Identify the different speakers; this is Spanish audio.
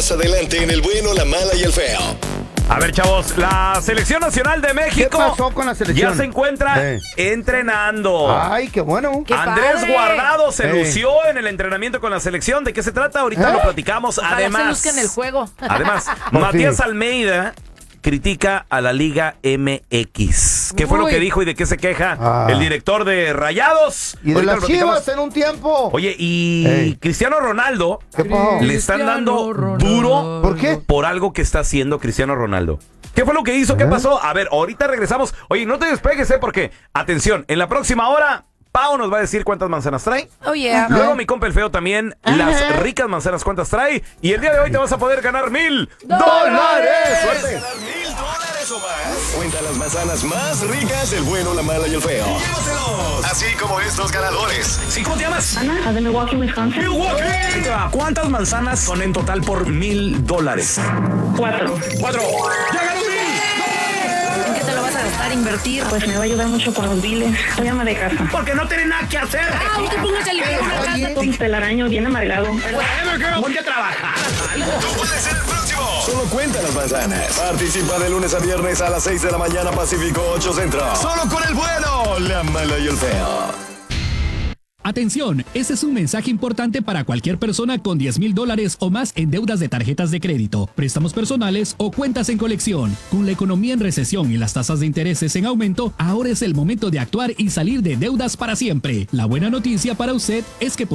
Speaker 1: más adelante en El Bueno, la Mala y el Feo.
Speaker 2: A ver, chavos, la Selección Nacional de México.
Speaker 3: ¿Qué pasó con la selección?
Speaker 2: Ya se encuentra entrenando.
Speaker 3: Ay, qué bueno.
Speaker 4: ¡Qué
Speaker 2: Andrés
Speaker 4: padre!
Speaker 2: Guardado se lució en el entrenamiento con la selección. ¿De qué se trata? Ahorita lo platicamos.
Speaker 4: Ojalá
Speaker 2: Además,
Speaker 4: se luzca en el juego.
Speaker 2: Además,
Speaker 3: Por
Speaker 2: Matías
Speaker 3: fin.
Speaker 2: Almeida critica a la Liga MX. ¿Qué fue lo que dijo y de qué se queja el director de Rayados?
Speaker 3: Y de
Speaker 2: Ahorita
Speaker 3: las
Speaker 2: lo platicamos.
Speaker 3: Chivas en un tiempo.
Speaker 2: Oye, y Cristiano Ronaldo
Speaker 3: ¿Qué pasó?
Speaker 2: le están dando duro
Speaker 3: ¿Por qué?
Speaker 2: por algo que está haciendo Cristiano Ronaldo. ¿Qué fue lo que hizo? ¿Qué pasó? A ver, ahorita regresamos. Oye, no te despegues, porque, atención, en la próxima hora, Pau nos va a decir cuántas manzanas trae.
Speaker 4: Oh, yeah.
Speaker 2: Luego mi compa el Feo también, las ricas manzanas, cuántas trae. Y el día de hoy te vas a poder ganar $1,000. ¡Suerte!
Speaker 1: ¿Ganar $1,000 o más? Cuenta las manzanas más ricas del Bueno, la Mala y el Feo. Llévatelos. Así como estos ganadores.
Speaker 2: ¿Sí, cómo te llamas?
Speaker 5: Ana, de Milwaukee, Wisconsin.
Speaker 2: Milwaukee. ¿Cuántas manzanas son en total por $1,000?
Speaker 5: 4.
Speaker 2: 4. ¡Ya ganó $1,000!
Speaker 4: ¿En qué te lo vas a gastar, invertir?
Speaker 5: Pues me va a ayudar mucho con los biles. Soy ama de casa.
Speaker 2: Porque no tiene nada que hacer.
Speaker 4: ¡Ah, usted póngase a limpiar una casa!
Speaker 5: Un telaraño bien amargado.
Speaker 2: Ponte a trabajar.
Speaker 1: Tú puedes ser el próximo. Solo cuenta las manzanas. Participa de lunes a viernes a las 6 de la mañana Pacífico 8 Centro. Solo con el Bueno, la Mala y el Feo.
Speaker 6: Atención, este es un mensaje importante para cualquier persona con $10,000 o más en deudas de tarjetas de crédito, préstamos personales o cuentas en colección. Con la economía en recesión y las tasas de intereses en aumento, ahora es el momento de actuar y salir de deudas para siempre. La buena noticia para usted es que